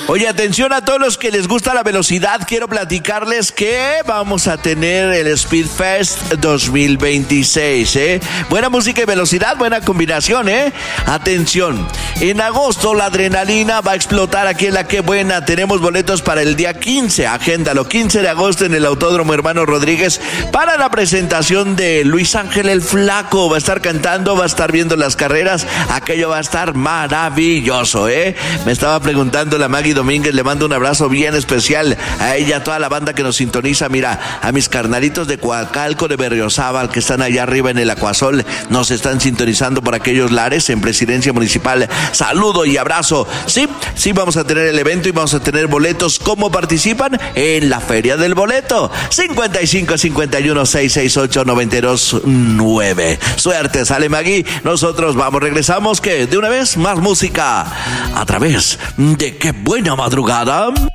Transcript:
Oye, atención a todos los que les gusta la velocidad. Quiero platicarles que vamos a tener el Speed Fest 2026, Buena música y velocidad, buena combinación, Atención, en agosto la adrenalina va a explotar aquí en La Qué Buena. Tenemos boletos para el día 15, agéndalo, 15 de agosto en el Autódromo Hermano Rodríguez para la presentación de Luis Ángel el Flaco. Va a estar cantando, va a estar viendo las carreras. Aquello va a estar maravilloso, Me estaba preguntando la Maggie Domínguez, le mando un abrazo bien especial a ella, a toda la banda que nos sintoniza. Mira, a mis carnalitos de Coacalco, de Berriozábal, que están allá arriba en el Acuasol, nos están sintonizando por aquellos lares en Presidencia Municipal. Saludo y abrazo. Sí, vamos a tener el evento y vamos a tener boletos. ¿Cómo participan? En la Feria del Boleto. 55 51 668 929. Suerte, sale Maggie. Nosotros regresamos, que de una vez más música a través de Qué Buena Madrugada.